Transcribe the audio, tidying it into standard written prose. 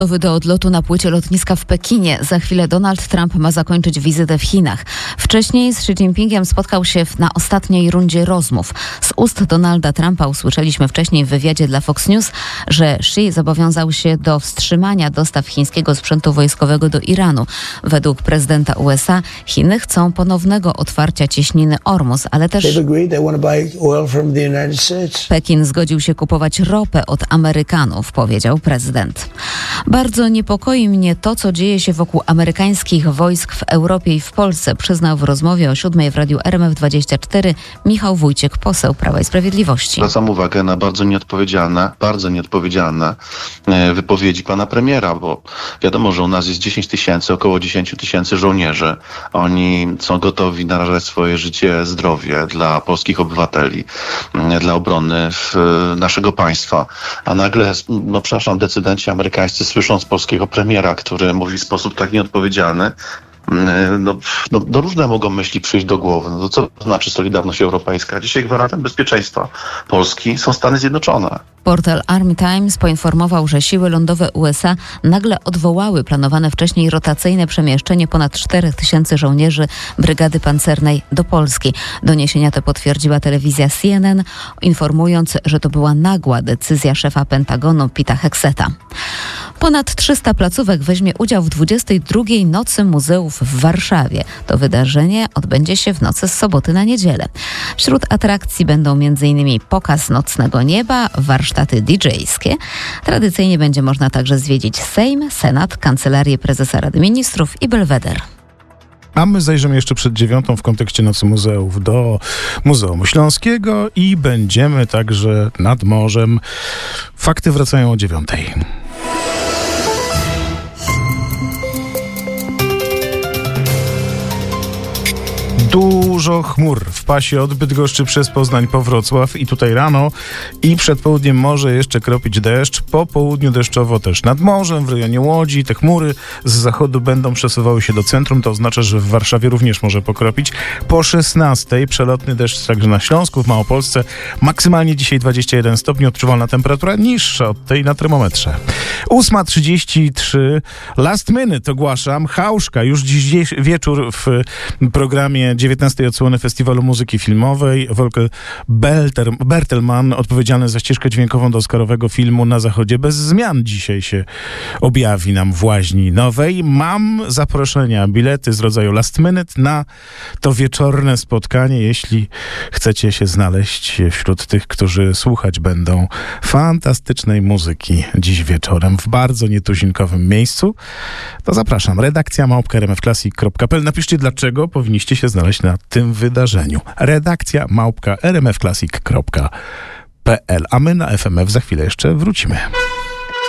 Do odlotu na płycie lotniska w Pekinie. Za chwilę Donald Trump ma zakończyć wizytę w Chinach. Wcześniej z Xi Jinpingiem spotkał się na ostatniej rundzie rozmów. Z ust Donalda Trumpa usłyszeliśmy wcześniej w wywiadzie dla Fox News, że Xi zobowiązał się do wstrzymania dostaw chińskiego sprzętu wojskowego do Iranu. Według prezydenta USA Chiny chcą ponownego otwarcia cieśniny Ormus, ale też Pekin zgodził się kupować ropę od Amerykanów, powiedział prezydent. Bardzo niepokoi mnie to, co dzieje się wokół amerykańskich wojsk w Europie i w Polsce, przyznał w rozmowie o 7 w Radiu RMF24 Michał Wójcik, poseł Prawa i Sprawiedliwości. Zwracam uwagę na bardzo nieodpowiedzialne wypowiedzi pana premiera, bo wiadomo, że u nas jest około 10 tysięcy żołnierzy. Oni są gotowi narażać swoje życie, zdrowie dla polskich obywateli, dla obrony naszego państwa. A nagle, decydenci amerykańscy słyszą z polskiego premiera, który mówi w sposób tak nieodpowiedzialny, różne mogą myśli przyjść do głowy. To co to znaczy solidarność europejska? Dzisiaj gwarantem bezpieczeństwa Polski są Stany Zjednoczone. Portal Army Times poinformował, że siły lądowe USA nagle odwołały planowane wcześniej rotacyjne przemieszczenie ponad 4 tysięcy żołnierzy Brygady Pancernej do Polski. Doniesienia te potwierdziła telewizja CNN, informując, że to była nagła decyzja szefa Pentagonu Peta Hexeta. Ponad 300 placówek weźmie udział w 22. Nocy Muzeów w Warszawie. To wydarzenie odbędzie się w nocy z soboty na niedzielę. Wśród atrakcji będą m.in. pokaz nocnego nieba, warsztaty DJ-skie. Tradycyjnie będzie można także zwiedzić Sejm, Senat, Kancelarię Prezesa Rady Ministrów i Belweder. A my zajrzymy jeszcze przed 9 w kontekście Nocy Muzeów do Muzeum Śląskiego i będziemy także nad morzem. Fakty wracają o 9. Dużo chmur w pasie od Bydgoszczy przez Poznań po Wrocław i tutaj rano i przed południem może jeszcze kropić deszcz. Po południu deszczowo też nad morzem, w rejonie Łodzi. Te chmury z zachodu będą przesuwały się do centrum. To oznacza, że w Warszawie również może pokropić. Po 16 przelotny deszcz także na Śląsku, w Małopolsce. Maksymalnie dzisiaj 21 stopni, odczuwalna temperatura niższa od tej na termometrze. 8:33. Last minute ogłaszam. Hauszka już dziś wieczór w programie 19. odsłony Festiwalu Muzyki Filmowej. Volker Bertelmann, odpowiedzialny za ścieżkę dźwiękową do oscarowego filmu Na Zachodzie bez zmian, dzisiaj się objawi nam w Łaźni Nowej. Mam zaproszenia, bilety z rodzaju last minute na to wieczorne spotkanie, jeśli chcecie się znaleźć wśród tych, którzy słuchać będą fantastycznej muzyki dziś wieczorem w bardzo nietuzinkowym miejscu. To zapraszam. Redakcja @rmfclassic.pl. Napiszcie, dlaczego powinniście się znaleźć na tym wydarzeniu. Redakcja @rmfclassic.pl. A my na FMF za chwilę jeszcze wrócimy.